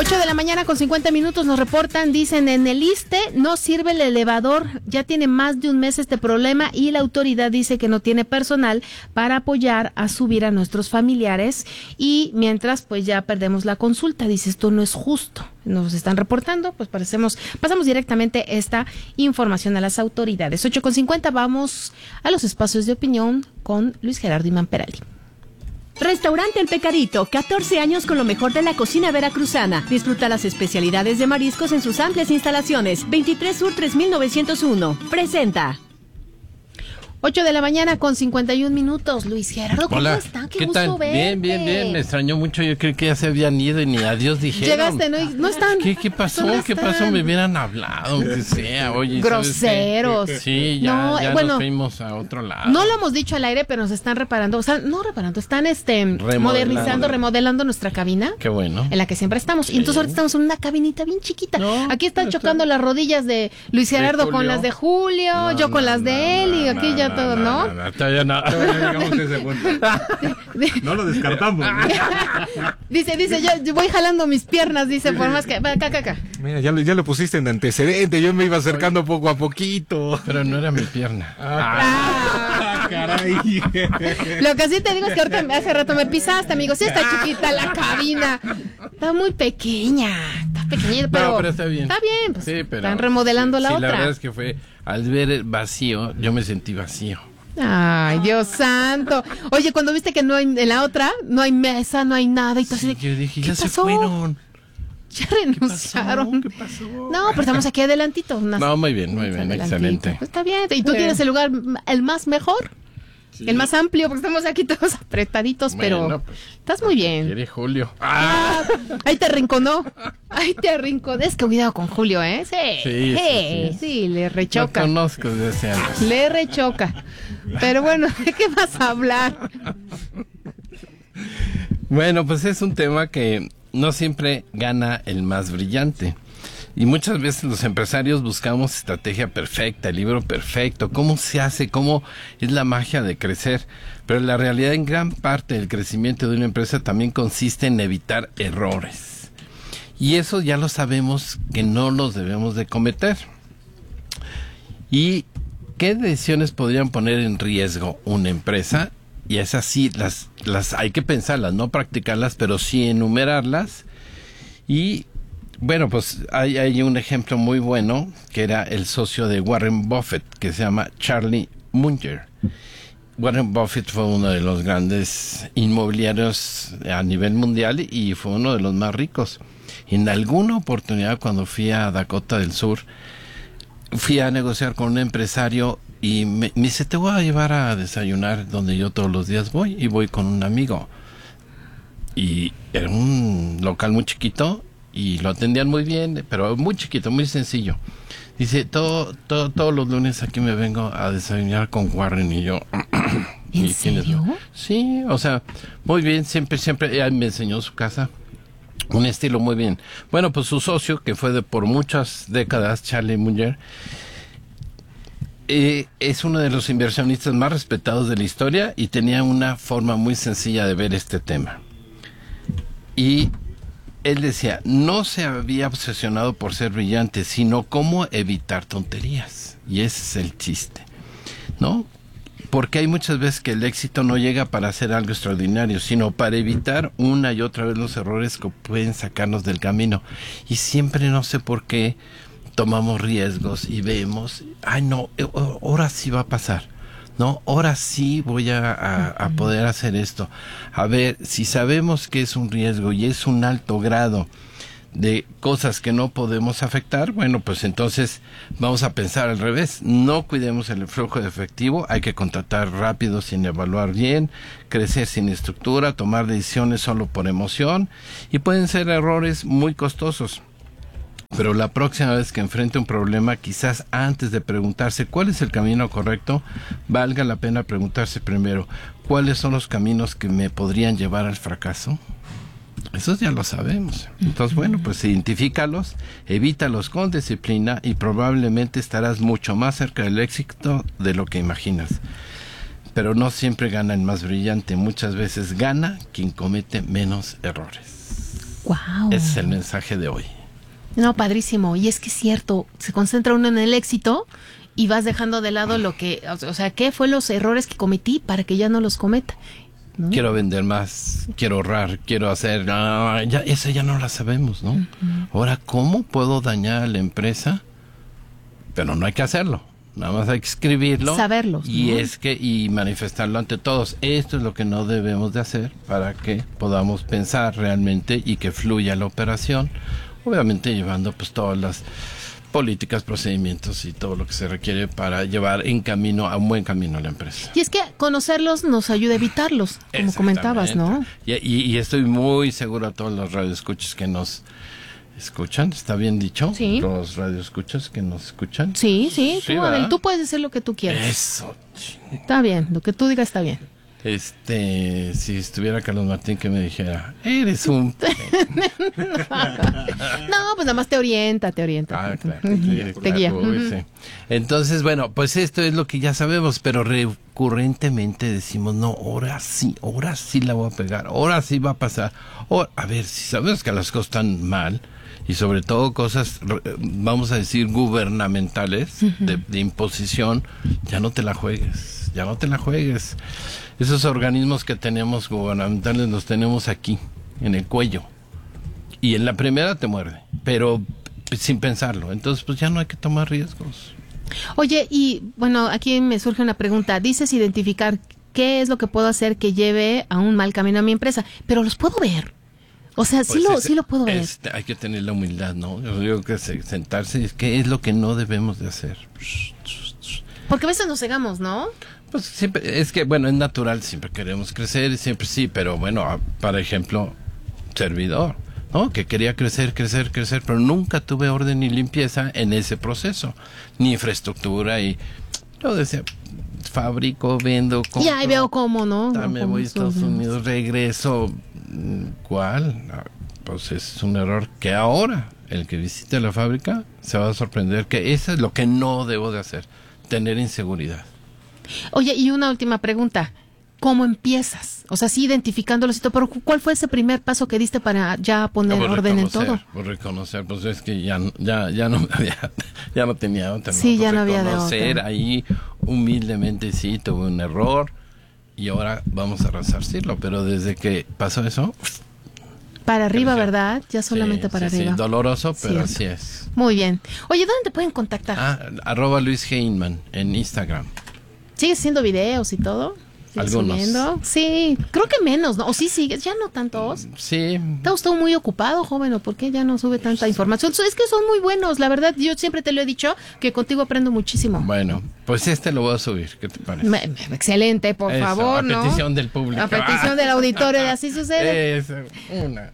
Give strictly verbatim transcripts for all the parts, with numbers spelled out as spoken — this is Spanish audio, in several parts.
ocho de la mañana con cincuenta minutos nos reportan, dicen en el ISSSTE no sirve el elevador, ya tiene más de un mes este problema y la autoridad dice que no tiene personal para apoyar a subir a nuestros familiares y mientras pues ya perdemos la consulta, dice esto no es justo. Nos están reportando, pues parecemos, pasamos directamente esta información a las autoridades. ocho con cincuenta, vamos a los espacios de opinión con Luis Gerardo Imamperali. Restaurante El Pecadito, catorce años con lo mejor de la cocina veracruzana. Disfruta las especialidades de mariscos en sus amplias instalaciones. veintitrés Sur tres mil novecientos uno. Presenta. ocho de la mañana con cincuenta y un minutos. Luis Gerardo, ¿cómo Hola, están? Qué, ¿qué gusto tal? verte. Bien, bien, bien. Me extrañó mucho. Yo creí que ya se habían ido y ni adiós dijeron. Llegaste, ¿no? No están. ¿Qué, qué pasó? ¿Dónde ¿Qué están? pasó? Me hubieran hablado, aunque sea. Oye, groseros. ¿sabes qué? Sí, ya, No, ya bueno, nos fuimos a otro lado. No lo hemos dicho al aire, pero nos están reparando, o sea, no reparando, están este modernizando, remodelando nuestra cabina. Qué bueno. En la que siempre estamos. Sí. Y entonces ahorita estamos en una cabinita bien chiquita. No, aquí están no chocando está... las rodillas de Luis Gerardo con las de Julio, no, yo con no, las de no, él, y aquí no, ya no, todo, ¿no? no, no Todavía no. Todavía llegamos a ese punto. No lo descartamos. dice, dice, yo, yo voy jalando mis piernas, dice, por más que... Acá, acá, acá. Mira, ya, ya lo pusiste en antecedente, yo me iba acercando poco a poquito. Pero no era mi pierna. Ah, ah caray. Lo que sí te digo es que ahorita hace rato me pisaste, amigo. Sí está chiquita la cabina. Está muy pequeña. Está pequeñita, pero... No, pero está bien. Está bien, pues sí, pero, están remodelando sí, la sí, otra. La verdad es que fue, al ver el vacío, yo me sentí vacío. Ay, Dios santo. Oye, cuando viste que no hay en la otra, no hay mesa, no hay nada y todo sí, así. Yo dije, ¿qué ya pasó? se fueron. Ya renunciaron. ¿Qué pasó? ¿Qué pasó? No, pero estamos aquí adelantito. Unas, no, muy bien, muy bien, excelente. Pues está bien. ¿Y tú sí. tienes el lugar el más mejor? Sí. El más amplio, porque estamos aquí todos apretaditos, bueno, pero pues, estás muy bien. Quiere Julio. Ah, ahí te arrinconó. Ahí te arrinconó. Es que cuidado con Julio, ¿eh? Sí. Sí, sí, sí, sí, sí le rechoca. Lo conozco desde hace años. Le rechoca. Pero bueno, ¿de qué vas a hablar? Bueno, pues es un tema que no siempre gana el más brillante. Y muchas veces los empresarios buscamos estrategia perfecta, el libro perfecto, cómo se hace, cómo es la magia de crecer. Pero la realidad en gran parte del crecimiento de una empresa también consiste en evitar errores. Y eso ya lo sabemos que no los debemos de cometer. ¿Y qué decisiones podrían poner en riesgo una empresa? Y es así, las, las hay que pensarlas, no practicarlas, pero sí enumerarlas. Y bueno, pues hay, hay un ejemplo muy bueno que era el socio de Warren Buffett, que se llama Charlie Munger. Warren Buffett fue uno de los grandes inmobiliarios a nivel mundial y fue uno de los más ricos. En alguna oportunidad, cuando fui a Dakota del Sur, fui a negociar con un empresario y me, me dice, te voy a llevar a desayunar donde yo todos los días voy, y voy con un amigo. Y era un local muy chiquito y lo atendían muy bien, pero muy chiquito, muy sencillo. Dice, todo, todo, todos los lunes aquí me vengo a desayunar con Warren. Y yo... ¿En ¿Y serio? Sí, o sea, muy bien, siempre, siempre, ella me enseñó su casa. Un estilo muy bien. Bueno, pues su socio, que fue de por muchas décadas, Charlie Munger, eh, es uno de los inversionistas más respetados de la historia y tenía una forma muy sencilla de ver este tema. Y él decía, no se había obsesionado por ser brillante, sino cómo evitar tonterías. Y ese es el chiste, ¿no? Porque hay muchas veces que el éxito no llega para hacer algo extraordinario, sino para evitar una y otra vez los errores que pueden sacarnos del camino. Y siempre, no sé por qué, tomamos riesgos y vemos, ay no, ahora sí va a pasar, ¿no? Ahora sí voy a, a, a poder hacer esto. A ver, si sabemos que es un riesgo y es un alto grado de cosas que no podemos afectar, bueno, pues entonces vamos a pensar al revés. No cuidemos el flujo de efectivo, hay que contratar rápido sin evaluar bien, crecer sin estructura, tomar decisiones solo por emoción, y pueden ser errores muy costosos. Pero la próxima vez que enfrente un problema, quizás antes de preguntarse cuál es el camino correcto, valga la pena preguntarse primero, ¿cuáles son los caminos que me podrían llevar al fracaso? Eso ya lo sabemos. Entonces, bueno, pues identifícalos, evítalos con disciplina y probablemente estarás mucho más cerca del éxito de lo que imaginas. Pero no siempre gana el más brillante, muchas veces gana quien comete menos errores. Wow. Ese es el mensaje de hoy. No, padrísimo. Y es que es cierto, se concentra uno en el éxito y vas dejando de lado lo que, o sea, ¿qué fue los errores que cometí para que ya no los cometa? ¿No? Quiero vender más, quiero ahorrar, quiero hacer... No, ya, esa ya no la sabemos, ¿no? Uh-huh. Ahora, ¿cómo puedo dañar a la empresa? Pero no hay que hacerlo. Nada más hay que escribirlo. Saberlo. Y ¿no? es que, y manifestarlo ante todos. Esto es lo que no debemos de hacer para que podamos pensar realmente y que fluya la operación. Obviamente llevando pues todas las políticas, procedimientos y todo lo que se requiere para llevar en camino, a un buen camino a la empresa. Y es que conocerlos nos ayuda a evitarlos, como comentabas, ¿no? Y, y, y estoy muy seguro a todos los radioescuchas que nos escuchan, ¿está bien dicho? Sí. Los radioescuchas que nos escuchan. Sí, sí, sí tú, Adel, tú puedes decir lo que tú quieras. Eso. Está bien, lo que tú digas está bien. Este, si estuviera Carlos Martín que me dijera, eres un... No, pues nada más te orienta, te orienta. Ah, claro, te guía, te guía. Uy, sí. Entonces, bueno, pues esto es lo que ya sabemos, pero recurrentemente decimos, no, ahora sí, ahora sí la voy a pegar, ahora sí va a pasar. O, a ver, si sabemos que las cosas están mal, y sobre todo cosas, vamos a decir, gubernamentales, uh-huh. de, de imposición, ya no te la juegues, ya no te la juegues. Esos organismos que tenemos gubernamentales los tenemos aquí, en el cuello. Y en la primera te muerde, pero sin pensarlo. Entonces, pues ya no hay que tomar riesgos. Oye, y bueno, aquí me surge una pregunta. Dices identificar qué es lo que puedo hacer que lleve a un mal camino a mi empresa, pero ¿los puedo ver? O sea, sí, pues lo, es, sí lo puedo ver. Es, hay que tener la humildad, ¿no? Yo digo que sentarse, qué es lo que no debemos de hacer. Porque a veces nos cegamos, ¿no? Pues siempre, es que, bueno, es natural, siempre queremos crecer, siempre sí, pero bueno, por ejemplo, servidor, ¿no? Que quería crecer, crecer, crecer, pero nunca tuve orden ni limpieza en ese proceso, ni infraestructura, y yo decía, fabrico, vendo, compro. Y ahí veo cómo, ¿no? Me voy a Estados Unidos, regreso. ¿Cuál? Pues es un error que ahora el que visite la fábrica se va a sorprender, que eso es lo que no debo de hacer, tener inseguridad. Oye, y una última pregunta, ¿cómo empiezas? O sea, sí identificándolos y todo, pero ¿cuál fue ese primer paso que diste para ya poner no, orden en todo? Por reconocer, pues es que ya, ya, ya no había, ya no tenía otra. Sí, no, ya no había de otra. Reconocer ahí humildemente, sí, tuve un error y ahora vamos a resarcirlo, pero desde que pasó eso... Para arriba, ¿verdad? Ya solamente sí, para sí, arriba. Sí, doloroso, pero Cierto. así es. Muy bien. Oye, ¿dónde te pueden contactar? Ah, arroba Luis Heinman en Instagram. ¿Sigues haciendo videos y todo? Algunos. Subiendo? Sí, creo que menos, ¿no? O sí sigues, ya no tantos. Sí. ¿Te ha estado muy ocupado, joven, o por qué ya no sube tanta información? Es que son muy buenos, la verdad, yo siempre te lo he dicho, que contigo aprendo muchísimo. Bueno, pues este lo voy a subir, ¿qué te parece? Me, me, excelente, por Eso, favor, ¿no? A petición del público. A petición del auditorio de Así Sucede. Eso, una.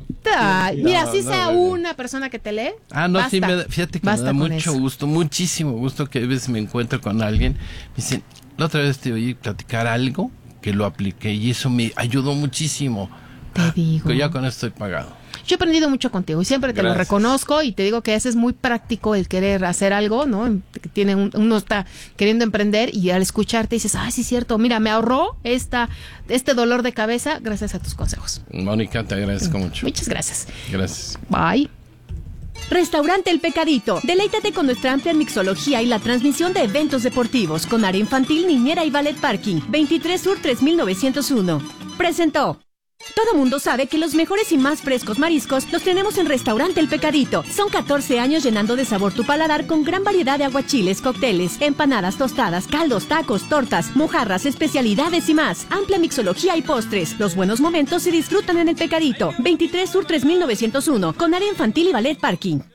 Ay, mira, no, si no, sea no, no. una persona que te lee. Ah, no, basta, sí, me da, fíjate que me da mucho eso. gusto, muchísimo gusto que a veces me encuentro con alguien. Me dicen, la otra vez te oí platicar algo que lo apliqué y eso me ayudó muchísimo. Te ah, digo. Que ya con esto estoy pagado. Yo he aprendido mucho contigo y siempre te Gracias. Lo reconozco y te digo que ese es muy práctico el querer hacer algo, ¿no? Que tiene un, uno está queriendo emprender y al escucharte dices, ah, sí es cierto, mira, me ahorró esta, este dolor de cabeza gracias a tus consejos. Mónica, te agradezco mucho. Muchas gracias. Gracias. Bye. Restaurante El Pecadito. Deleítate con nuestra amplia mixología y la transmisión de eventos deportivos con área infantil, niñera y ballet parking. veintitrés Sur tres mil novecientos uno. Presentó. Todo mundo sabe que los mejores y más frescos mariscos los tenemos en Restaurante El Pecadito. Son catorce años llenando de sabor tu paladar con gran variedad de aguachiles, cócteles, empanadas, tostadas, caldos, tacos, tortas, mojarras, especialidades y más. Amplia mixología y postres. Los buenos momentos se disfrutan en El Pecadito. veintitrés Sur tres mil novecientos uno con área infantil y ballet parking.